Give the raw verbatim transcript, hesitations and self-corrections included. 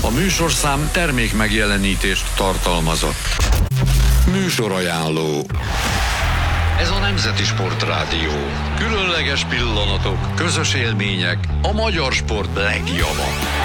A műsorszám termék megjelenítést tartalmazott. Műsorajánló. Ez a Nemzeti Sportrádió. Különleges pillanatok, közös élmények, a magyar sport legjava.